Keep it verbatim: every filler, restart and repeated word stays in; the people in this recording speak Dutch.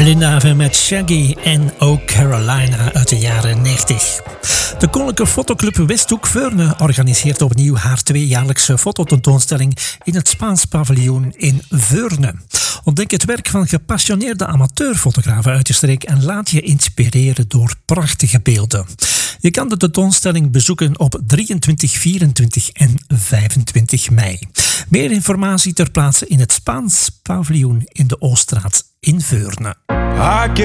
Linda Ave met Shaggy en O Carolina uit de jaren negentig. De Koninklijke Fotoclub Westhoek Veurne organiseert opnieuw haar tweejaarlijkse fototentoonstelling in het Spaans paviljoen in Veurne. Ontdek het werk van gepassioneerde amateurfotografen uit de streek en laat je inspireren door prachtige beelden. Je kan de tentoonstelling bezoeken op drieëntwintig, vierentwintig en vijfentwintig mei. Meer informatie ter plaatse in het Spaans paviljoen in de Ooststraat in Veurne.